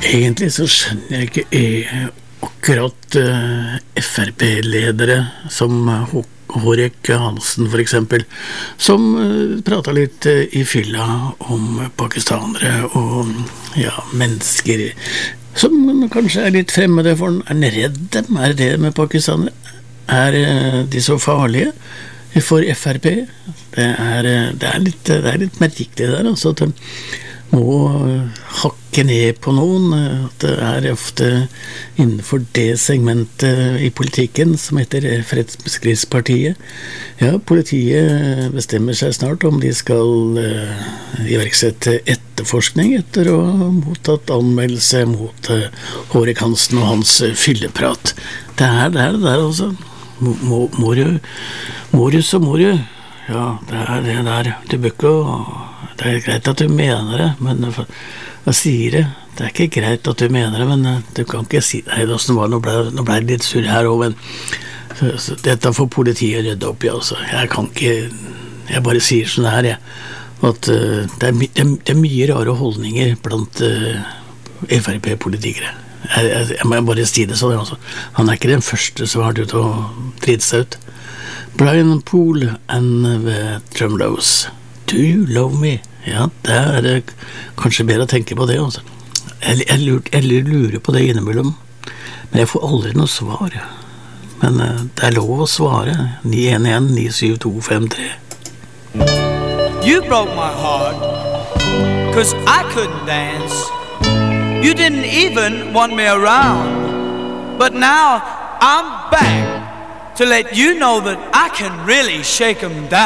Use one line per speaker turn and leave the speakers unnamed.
Egentlig så skjønner jeg ikke akkurat FRP-ledere som Hårek Hansen for eksempel, som pratet litt i fylla om pakistanere og ja, mennesker som kanskje litt fremmede for den. Er han redd dem? Er det med pakistanere? Er de så farlige for FRP? Det er litt merkelig der, altså at de må hakke ned på noen, at det ofte innenfor det segmentet i politikken som heter Fremskrittspartiet. Ja, politiet bestemmer seg snart om de skal iverksette etterforskning etter å ha mottatt anmeldelse mot Hårek Hansen og hans fylleprat. Det er det der altså. Må du. Ja, det er det der. Du bør ikke. Det er greit at du mener det, men hva sier det? Det er ikke greit at du mener det, men du kan ikke si det. Nå ble det litt surr her også, men så dette får politiet rydde opp i, altså. Jeg bare sier sånn her, at det er mye rare holdninger blant FRP-politikere. Jeg må bare si det sånn, altså. Han er ikke den første som har vært ute og drite seg ut. Brian Poole and the Tremlows. Do you love me? Ja, det er kanskje bedre å tenke på det, altså. Jeg lurer på det innimellom, men jeg får aldri noe svar. Men det er lov å svare. 911-97253.
You broke my heart, 'cause I couldn't dance. You didn't even want me around. But now I'm back to let you know that I can really shake 'em down.